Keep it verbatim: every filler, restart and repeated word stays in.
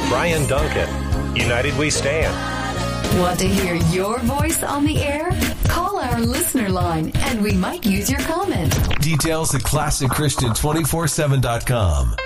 Brian Duncan. United We Stand. Want to hear your voice on the air? Call our listener line and we might use your comment. Details at classic christian two forty-seven dot com.